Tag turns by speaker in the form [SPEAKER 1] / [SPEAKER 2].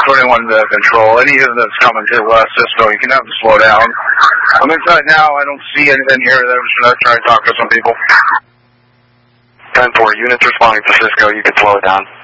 [SPEAKER 1] 21 to control. Any of that's coming to Cisco, you can have to slow down. I'm inside now. I don't see anything here. I'm just going to try to talk to some people.
[SPEAKER 2] 10-4, units responding to Cisco. You can slow it down.